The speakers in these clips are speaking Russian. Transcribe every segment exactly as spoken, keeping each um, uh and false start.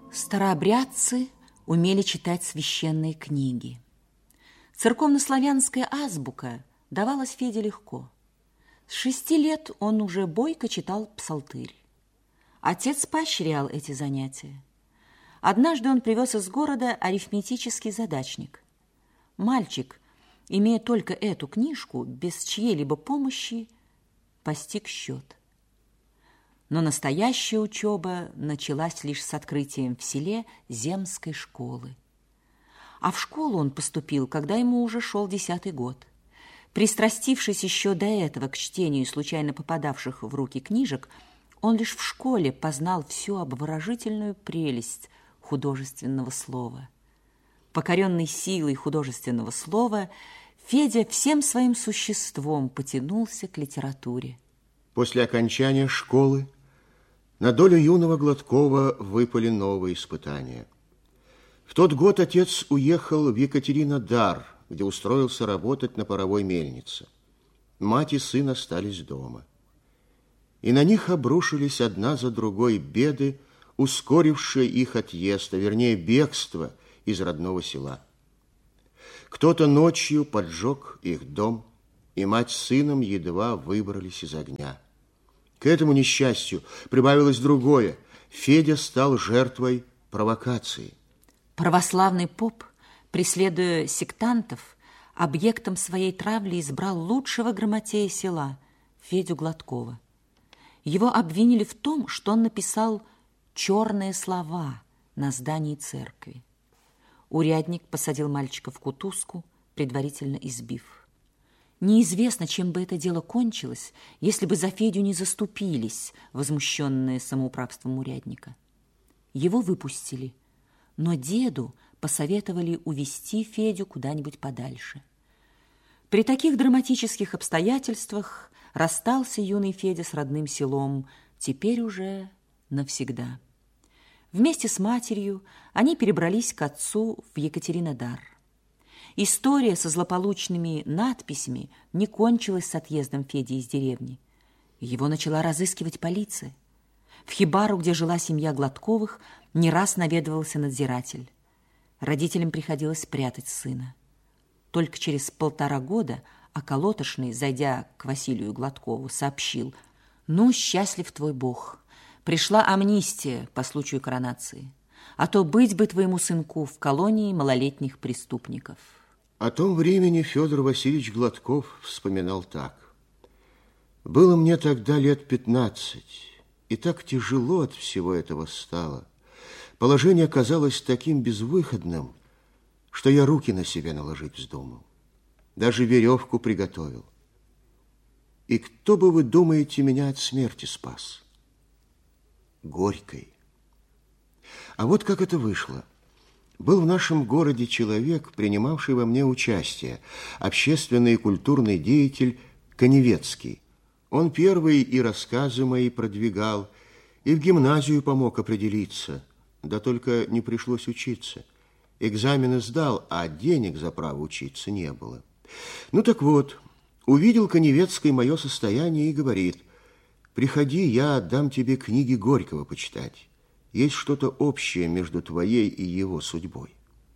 Старообрядцы умели читать священные книги. Церковнославянская азбука давалась Феде легко. С шести лет он уже бойко читал псалтырь. Отец поощрял эти занятия. Однажды он привез из города арифметический задачник. Мальчик, имея только эту книжку, без чьей-либо помощи, постиг счет. Но настоящая учеба началась лишь с открытием в селе земской школы. А в школу он поступил, когда ему уже шел десятый год. Пристрастившись еще до этого к чтению случайно попадавших в руки книжек, он лишь в школе познал всю обворожительную прелесть художественного слова. Покоренный силой художественного слова, Федя всем своим существом потянулся к литературе. После окончания школы на долю юного Гладкова выпали новые испытания. В тот год отец уехал в Екатеринодар, где устроился работать на паровой мельнице. Мать и сын остались дома. И на них обрушились одна за другой беды, ускорившие их отъезд, а вернее бегство из родного села. Кто-то ночью поджег их дом, и мать с сыном едва выбрались из огня. К этому несчастью прибавилось другое. Федя стал жертвой провокации. Православный поп, преследуя сектантов, объектом своей травли избрал лучшего грамотея села, Федю Гладкова. Его обвинили в том, что он написал черные слова на здании церкви. Урядник посадил мальчика в кутузку, предварительно избив. Неизвестно, чем бы это дело кончилось, если бы за Федю не заступились, возмущенные самоуправством урядника. Его выпустили, но деду посоветовали увезти Федю куда-нибудь подальше. При таких драматических обстоятельствах расстался юный Федя с родным селом, теперь уже навсегда. Вместе с матерью они перебрались к отцу в Екатеринодар. История со злополучными надписями не кончилась с отъездом Феди из деревни. Его начала разыскивать полиция. В хибару, где жила семья Гладковых, не раз наведывался надзиратель. Родителям приходилось прятать сына. Только через полтора года околотошный, зайдя к Василию Гладкову, сообщил: «Ну, счастлив твой бог, пришла амнистия по случаю коронации, а то быть бы твоему сынку в колонии малолетних преступников». О том времени Федор Васильевич Гладков вспоминал так. «Было мне тогда лет пятнадцать, и так тяжело от всего этого стало. Положение казалось таким безвыходным, что я руки на себя наложить вздумал. Даже веревку приготовил. И кто бы, вы думаете, меня от смерти спас? Горький. А вот как это вышло. Был в нашем городе человек, принимавший во мне участие, общественный и культурный деятель Коневецкий. Он первый и рассказы мои продвигал, и в гимназию помог определиться, да только не пришлось учиться. Экзамены сдал, а денег за право учиться не было. Ну так вот, увидел Коневецкий мое состояние и говорит: «Приходи, я отдам тебе книги Горького почитать. Есть что-то общее между твоей и его судьбой».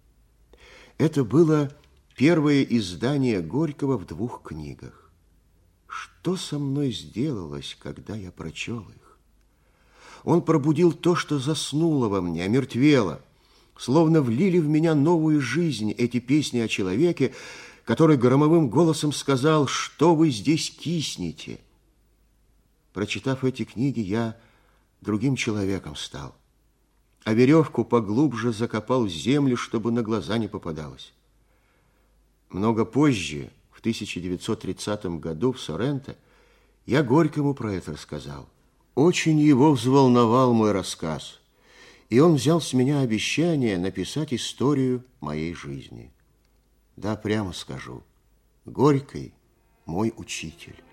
Это было первое издание Горького в двух книгах. Что со мной сделалось, когда я прочел их? Он пробудил то, что заснуло во мне, омертвело. Словно влили в меня новую жизнь эти песни о человеке, который громовым голосом сказал: «Что вы здесь киснете?» Прочитав эти книги, я другим человеком стал, а веревку поглубже закопал в землю, чтобы на глаза не попадалось. Много позже, в тысяча девятьсот тридцатом году в Соренто, я Горькому про это рассказал. Очень его взволновал мой рассказ, и он взял с меня обещание написать историю моей жизни. Да, прямо скажу, Горький мой учитель.